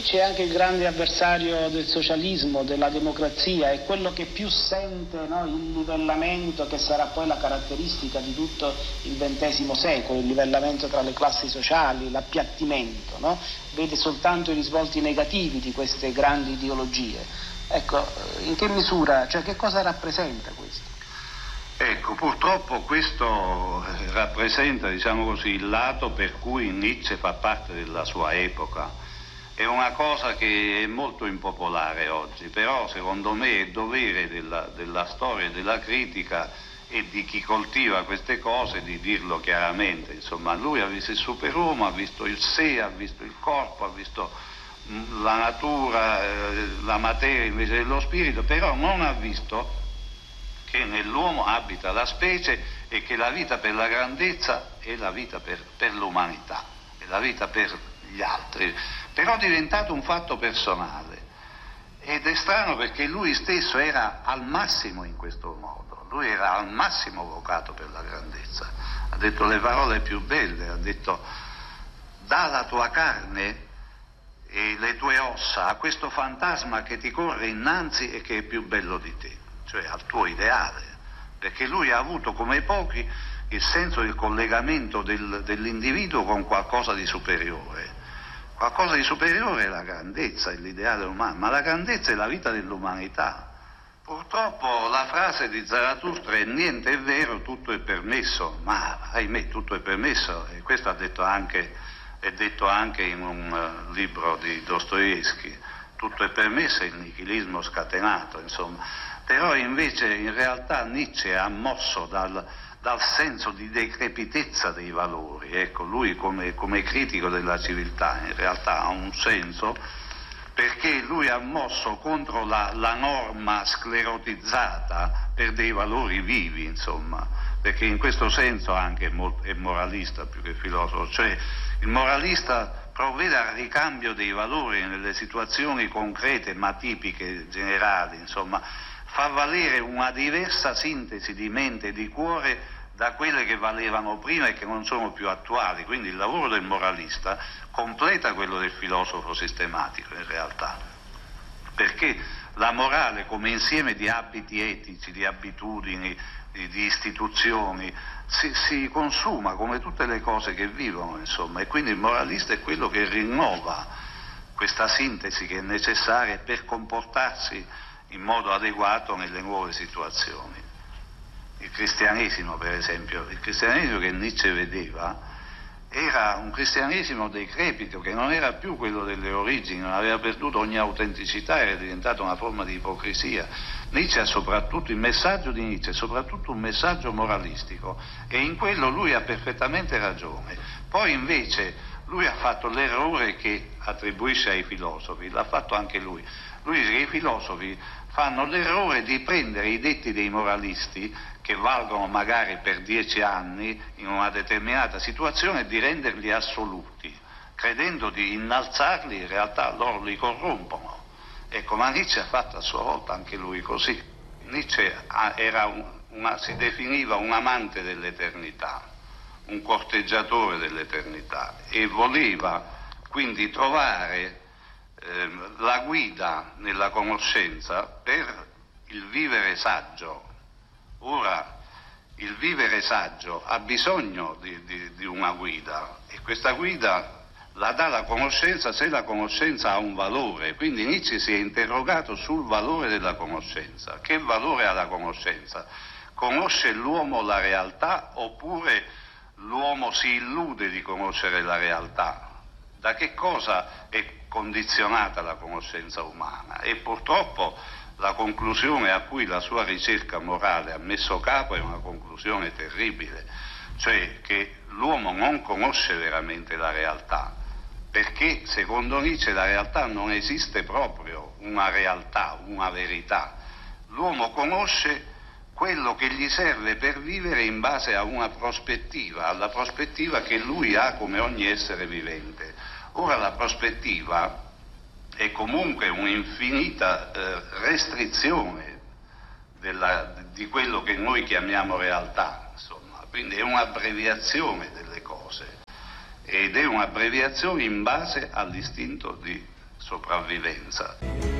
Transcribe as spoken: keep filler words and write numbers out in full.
Nietzsche è anche il grande avversario del socialismo, della democrazia, è quello che più sente, no, il livellamento che sarà poi la caratteristica di tutto il ventesimo secolo, il livellamento tra le classi sociali, l'appiattimento, no? Vede soltanto i risvolti negativi di queste grandi ideologie. Ecco, in che misura, cioè che cosa rappresenta questo? Ecco, purtroppo questo rappresenta, diciamo così, il lato per cui Nietzsche fa parte della sua epoca. È una cosa che è molto impopolare oggi, però secondo me è dovere della, della storia e della critica e di chi coltiva queste cose di dirlo chiaramente. Insomma, lui ha visto il superuomo, ha visto il sé, ha visto il corpo, ha visto la natura, eh, la materia invece dello spirito, però non ha visto che nell'uomo abita la specie e che la vita per la grandezza è la vita per, per l'umanità, è la vita per gli altri, però è diventato un fatto personale ed è strano perché lui stesso era al massimo in questo modo, lui era al massimo vocato per la grandezza, ha detto le parole più belle, ha detto dà la tua carne e le tue ossa a questo fantasma che ti corre innanzi e che è più bello di te, cioè al tuo ideale, perché lui ha avuto come pochi il senso del collegamento del, dell'individuo con qualcosa di superiore. Qualcosa di superiore è la grandezza, è l'ideale umano, ma la grandezza è la vita dell'umanità. Purtroppo la frase di Zarathustra è niente è vero, tutto è permesso, ma ahimè tutto è permesso, e questo ha detto anche, è detto anche in un uh, libro di Dostoevskij, tutto è permesso, è il nichilismo scatenato, insomma. Però invece in realtà Nietzsche è ammosso dal, dal senso di decrepitezza dei valori, ecco, lui come, come critico della civiltà in realtà ha un senso perché lui ha mosso contro la, la norma sclerotizzata per dei valori vivi, insomma, perché in questo senso anche è moralista più che filosofo, cioè il moralista provvede al ricambio dei valori nelle situazioni concrete ma tipiche, generali, insomma, fa valere una diversa sintesi di mente e di cuore da quelle che valevano prima e che non sono più attuali, quindi il lavoro del moralista completa quello del filosofo sistematico in realtà, perché la morale come insieme di abiti etici, di abitudini, di, di istituzioni si, si consuma come tutte le cose che vivono, insomma, e quindi il moralista è quello che rinnova questa sintesi che è necessaria per comportarsi in modo adeguato nelle nuove situazioni. Il cristianesimo, per esempio, il cristianesimo che Nietzsche vedeva era un cristianesimo decrepito, che non era più quello delle origini, non aveva perduto ogni autenticità, era diventato una forma di ipocrisia. Nietzsche ha soprattutto, il messaggio di Nietzsche è soprattutto un messaggio moralistico e in quello lui ha perfettamente ragione. Poi invece lui ha fatto l'errore che attribuisce ai filosofi, l'ha fatto anche lui. Lui dice che i filosofi fanno l'errore di prendere i detti dei moralisti che valgono magari per dieci anni in una determinata situazione e di renderli assoluti, credendo di innalzarli, in realtà loro li corrompono. Ecco, ma Nietzsche ha fatto a sua volta anche lui così. Nietzsche era un, una, si definiva un amante dell'eternità, un corteggiatore dell'eternità e voleva quindi trovare eh, la guida nella conoscenza per il vivere saggio. Ora, il vivere saggio ha bisogno di, di, di una guida e questa guida la dà la conoscenza se la conoscenza ha un valore. Quindi Nietzsche si è interrogato sul valore della conoscenza. Che valore ha la conoscenza? Conosce l'uomo la realtà oppure l'uomo si illude di conoscere la realtà? Da che cosa è condizionata la conoscenza umana? E purtroppo la conclusione a cui la sua ricerca morale ha messo capo è una conclusione terribile, cioè che l'uomo non conosce veramente la realtà, perché secondo Nietzsche la realtà non esiste proprio una realtà, una verità. L'uomo conosce quello che gli serve per vivere in base a una prospettiva, alla prospettiva che lui ha come ogni essere vivente. Ora la prospettiva è comunque un'infinita eh, restrizione della, di quello che noi chiamiamo realtà, insomma, quindi è un'abbreviazione delle cose ed è un'abbreviazione in base all'istinto di sopravvivenza.